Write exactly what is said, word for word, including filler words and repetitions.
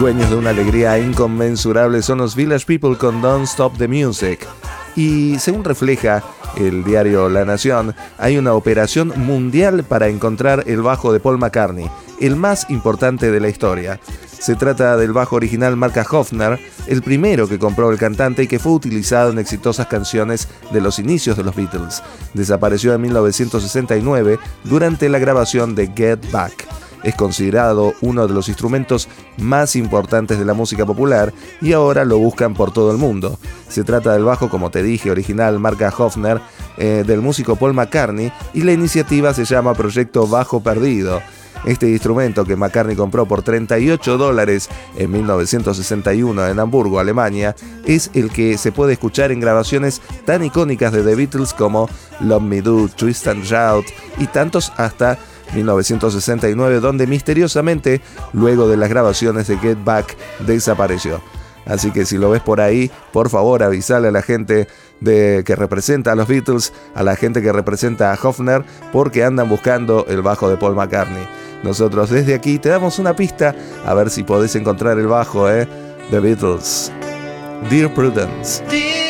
Dueños de una alegría inconmensurable son los Village People con Don't Stop the Music. Y según refleja el diario La Nación, hay una operación mundial para encontrar el bajo de Paul McCartney, el más importante de la historia. Se trata del bajo original marca Hofner, el primero que compró el cantante y que fue utilizado en exitosas canciones de los inicios de los Beatles. Desapareció en mil novecientos sesenta y nueve durante la grabación de Get Back. Es considerado uno de los instrumentos más importantes de la música popular y ahora lo buscan por todo el mundo. Se trata del bajo, como te dije, original marca Hofner, eh, del músico Paul McCartney, y la iniciativa se llama Proyecto Bajo Perdido. Este instrumento, que McCartney compró por treinta y ocho dólares en mil novecientos sesenta y uno en Hamburgo, Alemania, es el que se puede escuchar en grabaciones tan icónicas de The Beatles como Love Me Do, Twist and Shout y tantos hasta mil novecientos sesenta y nueve, donde misteriosamente, luego de las grabaciones de Get Back, desapareció. Así que si lo ves por ahí, por favor avisale a la gente de, que representa a los Beatles, a la gente que representa a Hofner, porque andan buscando el bajo de Paul McCartney. Nosotros desde aquí te damos una pista, a ver si podés encontrar el bajo, ¿eh? The Beatles. Dear Prudence.